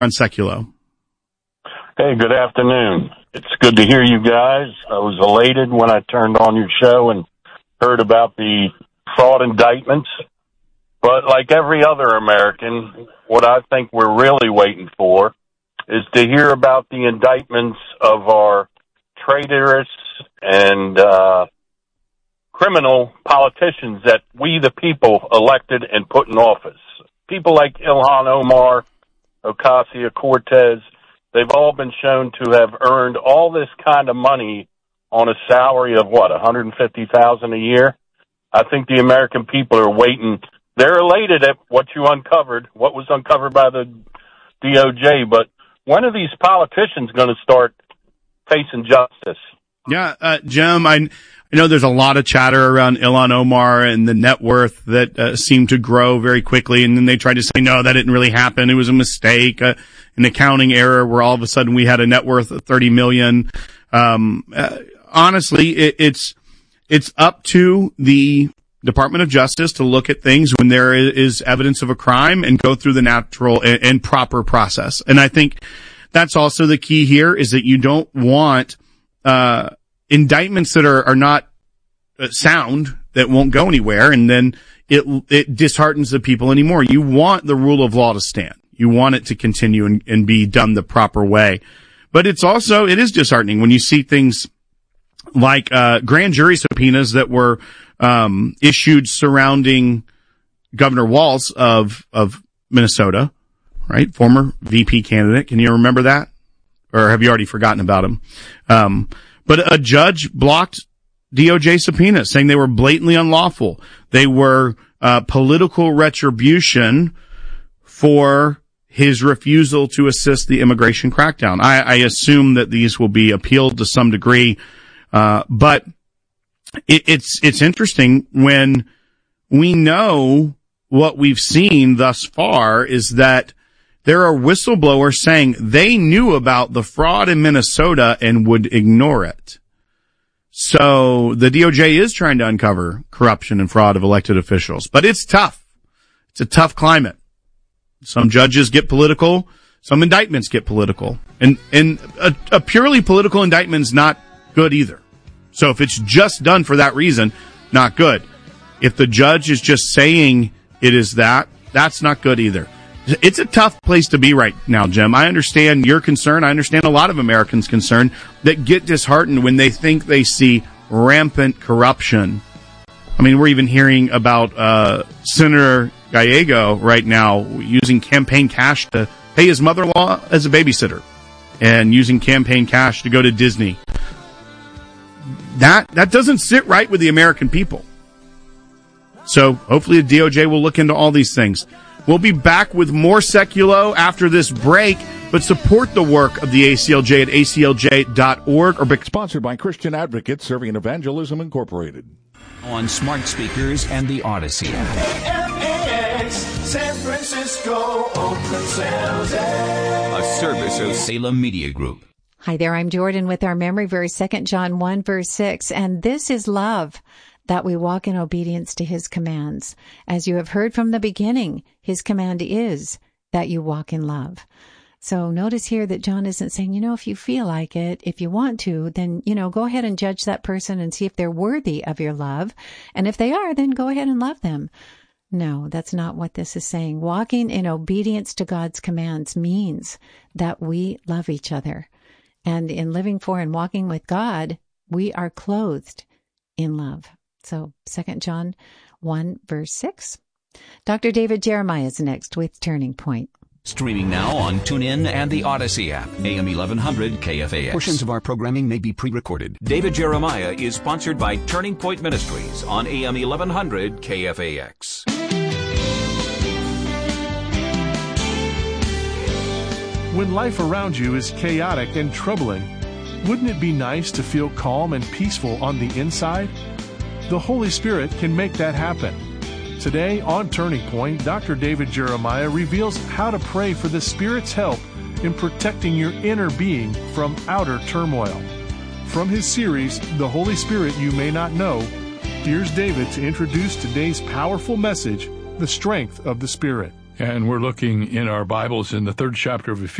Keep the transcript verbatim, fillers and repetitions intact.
on Seculo. Hey, good afternoon. It's good to hear you guys. I was elated when I turned on your show and heard about the fraud indictments. But like every other American, what I think we're really waiting for is to hear about the indictments of our traitorous and uh, criminal politicians that we, the people, elected and put in office. People like Ilhan Omar, Ocasio-Cortez, they've all been shown to have earned all this kind of money on a salary of, what, one hundred fifty thousand dollars a year? I think the American people are waiting. They're elated at what you uncovered, what was uncovered by the D O J, but when are these politicians going to start facing justice? Yeah, uh, Jim, I, I know there's a lot of chatter around Ilhan Omar and the net worth that uh, seemed to grow very quickly, and then they tried to say, no, that didn't really happen. It was a mistake, uh, an accounting error where all of a sudden we had a net worth of thirty million dollars. Um, uh, honestly, it, it's it's up to the Department of Justice to look at things when there is evidence of a crime and go through the natural and, and proper process. And I think that's also the key here, is that you don't want uh indictments that are, are not uh, sound, that won't go anywhere, and then it it disheartens the people anymore. You want the rule of law to stand. You want it to continue and, and be done the proper way. But it's also, it is disheartening when you see things like uh grand jury subpoenas that were um issued surrounding Governor Walz of of Minnesota, right? Former V P candidate. Can you remember that? Or have you already forgotten about him? Um, but a judge blocked D O J subpoenas, saying they were blatantly unlawful. They were uh, political retribution for his refusal to assist the immigration crackdown. I, I assume that these will be appealed to some degree, uh, but it, it's it's interesting when we know what we've seen thus far is that there are whistleblowers saying they knew about the fraud in Minnesota and would ignore it. So the D O J is trying to uncover corruption and fraud of elected officials, but it's tough. It's a tough climate. Some judges get political. Some indictments get political. And, and a, a purely political indictment is not good either. So if it's just done for that reason, not good. If the judge is just saying it is that, that's not good either. It's a tough place to be right now, Jim. I understand your concern. I understand a lot of Americans' concern that get disheartened when they think they see rampant corruption. I mean, we're even hearing about uh Senator Gallego right now using campaign cash to pay his mother-in-law as a babysitter and using campaign cash to go to Disney. That that doesn't sit right with the American people. So hopefully the D O J will look into all these things. We'll be back with more Seculo after this break, but support the work of the A C L J at A C L J dot org. Or sponsored by Christian Advocates Serving and Evangelism Incorporated. On smart speakers and the Odyssey app. A M A X, San Francisco, Oakland, San Jose. A service of Salem Media Group. Hi there, I'm Jordan with our memory verse, Second John one, verse six, and this is love, that we walk in obedience to his commands. As you have heard from the beginning, his command is that you walk in love. So notice here that John isn't saying, you know, if you feel like it, if you want to, then, you know, go ahead and judge that person and see if they're worthy of your love. And if they are, then go ahead and love them. No, that's not what this is saying. Walking in obedience to God's commands means that we love each other. And in living for and walking with God, we are clothed in love. So Second John one, verse six. Doctor David Jeremiah is next with Turning Point. Streaming now on TuneIn and the Odyssey app. A M eleven hundred K F A X. Portions of our programming may be pre-recorded. David Jeremiah is sponsored by Turning Point Ministries on A M eleven hundred K F A X. When life around you is chaotic and troubling, wouldn't it be nice to feel calm and peaceful on the inside? The Holy Spirit can make that happen. Today on Turning Point, Doctor David Jeremiah reveals how to pray for the Spirit's help in protecting your inner being from outer turmoil. From his series, The Holy Spirit You May Not Know, here's David to introduce today's powerful message, The Strength of the Spirit. And we're looking in our Bibles in the third chapter of Ephesians.